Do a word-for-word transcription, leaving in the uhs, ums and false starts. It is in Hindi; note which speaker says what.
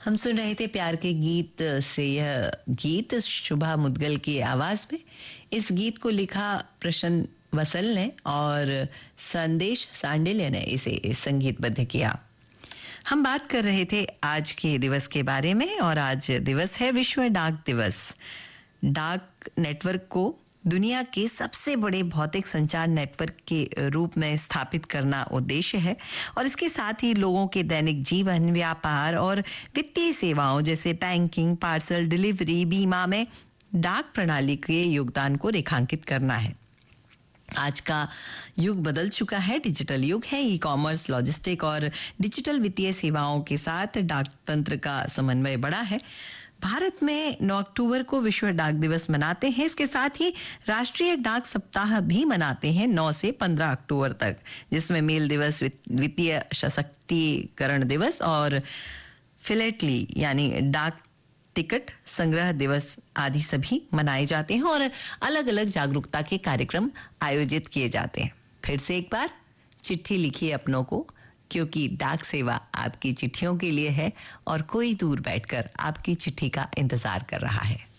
Speaker 1: हम सुन रहे थे प्यार के गीत से यह गीत शुभा मुद्गल की आवाज में। इस गीत को लिखा प्रशन वसल ने और संदेश सांडिल्य ने इसे संगीतबद्ध किया। हम बात कर रहे थे आज के दिवस के बारे में और आज दिवस है विश्व डाक दिवस। डाक नेटवर्क को दुनिया के सबसे बड़े भौतिक संचार नेटवर्क के रूप में स्थापित करना उद्देश्य है और इसके साथ ही लोगों के दैनिक जीवन, व्यापार और वित्तीय सेवाओं जैसे बैंकिंग, पार्सल डिलीवरी, बीमा में डाक प्रणाली के योगदान को रेखांकित करना है। आज का युग बदल चुका है, डिजिटल युग है। ई कॉमर्स, लॉजिस्टिक और डिजिटल वित्तीय सेवाओं के साथ डाक तंत्र का समन्वय बढ़ा है। भारत में नौ अक्टूबर को विश्व डाक दिवस मनाते हैं। इसके साथ ही राष्ट्रीय डाक सप्ताह भी मनाते हैं नौ से पंद्रह अक्टूबर तक, जिसमें मेल दिवस, वित्तीय सशक्तिकरण दिवस और फिलेटली यानी डाक टिकट संग्रह दिवस आदि सभी मनाए जाते हैं और अलग अलग जागरूकता के कार्यक्रम आयोजित किए जाते हैं। फिर से एक बार चिट्ठी लिखिए अपनों को, क्योंकि डाक सेवा आपकी चिट्ठियों के लिए है और कोई दूर बैठकर आपकी चिट्ठी का इंतजार कर रहा है।